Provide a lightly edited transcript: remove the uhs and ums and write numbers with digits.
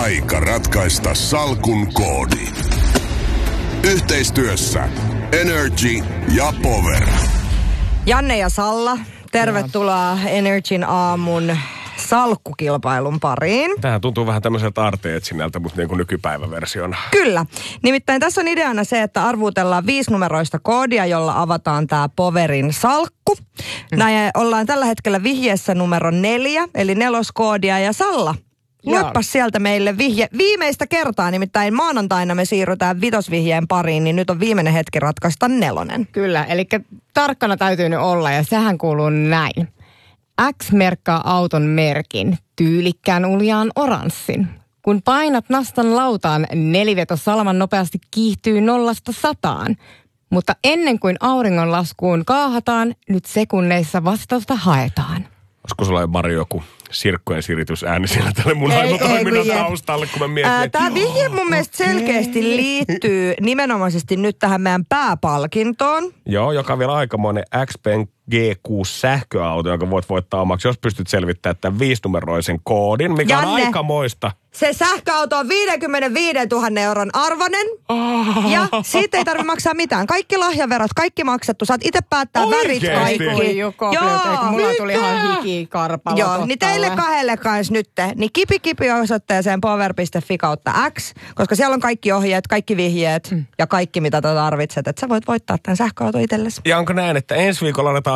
aika ratkaista salkun koodi. Yhteistyössä Energy ja Power. Janne ja Salla, tervetuloa Energyn aamun salkkukilpailun pariin. Tämähän tuntuu vähän tämmöiseltä arteetsinältä, mutta niin kuin nykypäiväversiona. Kyllä. Nimittäin tässä on ideana se, että arvuutellaan 5-numeroista koodia, jolla avataan tämä Powerin salkku. Näin ollaan tällä hetkellä vihjeessä numero 4, eli 4-koodia. Ja Salla, luepas sieltä meille vihje. Viimeistä kertaa, nimittäin maanantaina me siirrytään 5-vihjeen pariin, niin nyt on viimeinen hetki ratkaista 4. Kyllä, eli tarkkana täytyy nyt olla ja sehän kuuluu näin. X merkkaa auton merkin, tyylikkään uljaan oranssin. Kun painat nastan lautaan, neliveto salman nopeasti kiihtyy 0–100. Mutta ennen kuin auringonlaskuun kaahataan, nyt sekunneissa vastausta haetaan. Olisiko sulla Mari joku sirkkojen siritysääni siellä tälle mun aivatoiminnan taustalle, kun mä mietin, tämä vihje mun mielestä selkeästi liittyy nimenomaisesti nyt tähän meidän pääpalkintoon. Joo, joka on vielä aikamoinen XPeng G6-sähköauto, jonka voit voittaa omaksi, jos pystyt selvittämään tämän 5-numeroisen koodin, mikä Janne, on aikamoista. Se sähköauto on 55 000 euron arvoinen. Ja siitä ei tarvitse maksaa mitään. Kaikki lahjaverot, kaikki maksettu. Saat itse päättää värit kaikki. Mulla tuli ihan hikikarpalo. Joo, niin teille 2 kans nyt. Niin kipi osoitteeseen power.fi/X, koska siellä on kaikki ohjeet, kaikki vihjeet ja kaikki mitä tarvitset. Että sä voit voittaa tämän sähköauton itsellesi. Ja onko näin, että ensi viikolla aletaan